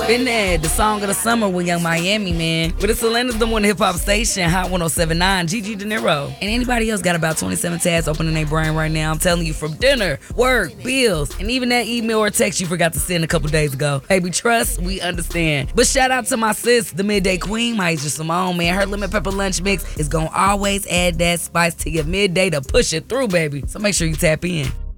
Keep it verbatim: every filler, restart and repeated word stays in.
Been there, the song of the summer with Young Miami, man. But it's Atlanta's the one hip hop station, Hot one oh seven point nine, Gigi De Niro. And anybody else got about twenty-seven tabs open in their brain right now, I'm telling you, from dinner, work, bills, and even that email or text you forgot to send a couple days ago. Baby, trust, we understand. But shout out to my sis, the midday queen, Maisha Simone, man. Her lemon pepper lunch mix is gonna always add that spice to your midday to push it through, baby. So make sure you tap in.